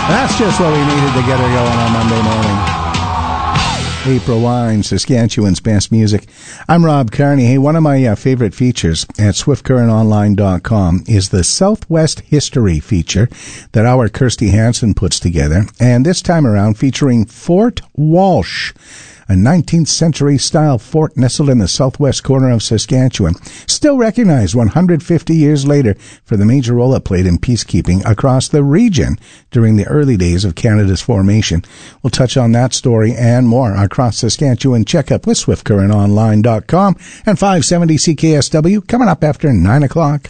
That's just what we needed to get her going on Monday morning. April Wine, Saskatchewan's best music. I'm Rob Carney. Hey, one of my favorite features at SwiftCurrentOnline.com is the Southwest History feature that our Kirsty Hansen puts together. And this time around featuring Fort Walsh, a 19th century style fort nestled in the southwest corner of Saskatchewan, still recognized 150 years later for the major role it played in peacekeeping across the region during the early days of Canada's formation. We'll touch on that story and more across Saskatchewan. Check up with SwiftCurrentOnline.com and 570 CKSW coming up after 9 o'clock.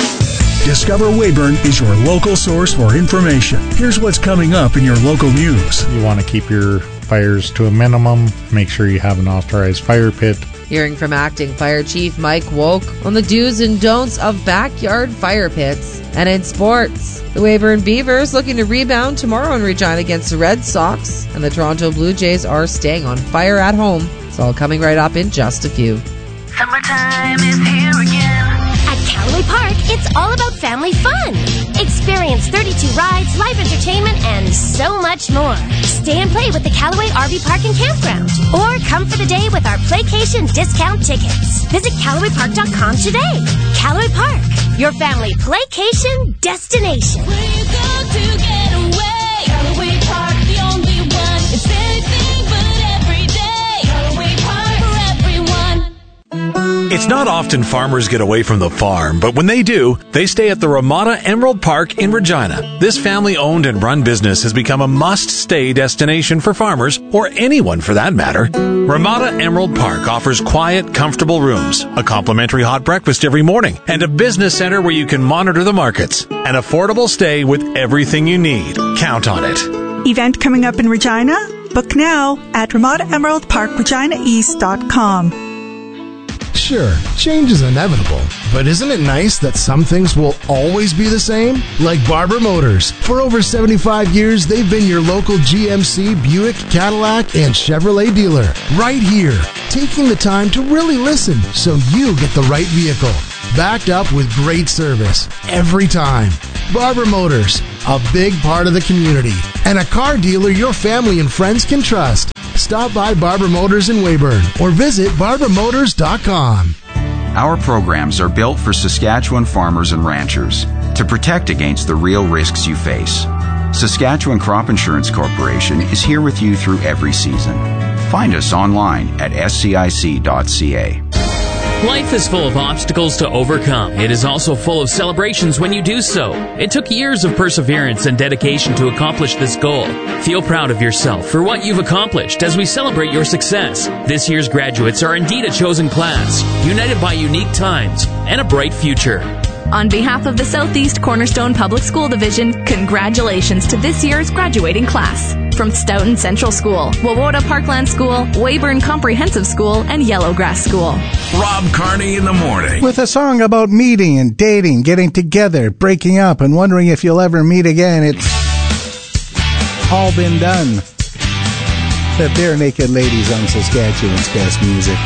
Discover Weyburn is your local source for information. Here's what's coming up in your local news. You want to keep your fires to a minimum. Make sure you have an authorized fire pit. Hearing from Acting Fire Chief Mike Woke on the do's and don'ts of backyard fire pits. And in sports, the Weyburn Beavers looking to rebound tomorrow in Regina against the Red Sox. And the Toronto Blue Jays are staying on fire at home. It's all coming right up in just a few. Summertime is here again. At Callaway Park, it's all about family fun. Experience 32 rides, live entertainment, and so much more. Stay and play with the Callaway RV Park and Campground. Or come for the day with our Playcation discount tickets. Visit CallawayPark.com today. Callaway Park, your family Playcation destination. Where you go to get away. Callaway Park, the only one. It's anything but every day. Callaway Park for everyone. It's not often farmers get away from the farm, but when they do, they stay at the Ramada Emerald Park in Regina. This family-owned and run business has become a must-stay destination for farmers, or anyone for that matter. Ramada Emerald Park offers quiet, comfortable rooms, a complimentary hot breakfast every morning, and a business center where you can monitor the markets. An affordable stay with everything you need. Count on it. Event coming up in Regina? Book now at RamadaEmeraldParkReginaEast.com. Sure, change is inevitable, but isn't it nice that some things will always be the same? Like Barber Motors. For over 75 years, they've been your local GMC, Buick, Cadillac, and Chevrolet dealer. Right here, taking the time to really listen so you get the right vehicle. Backed up with great service every time. Barber Motors, a big part of the community, and a car dealer your family and friends can trust. Stop by Barber Motors in Weyburn or visit barbermotors.com. Our programs are built for Saskatchewan farmers and ranchers to protect against the real risks you face. Saskatchewan Crop Insurance Corporation is here with you through every season. Find us online at scic.ca. Life is full of obstacles to overcome. It is also full of celebrations when you do so. It took years of perseverance and dedication to accomplish this goal. Feel proud of yourself for what you've accomplished as we celebrate your success. This year's graduates are indeed a chosen class, united by unique times and a bright future. On behalf of the Southeast Cornerstone Public School Division, congratulations to this year's graduating class. From Stoughton Central School, Wawota Parkland School, Weyburn Comprehensive School, and Yellowgrass School. Rob Carney in the morning. With a song about meeting and dating, getting together, breaking up, and wondering if you'll ever meet again. It's all been done. The Bare Naked Ladies on Saskatchewan's best music.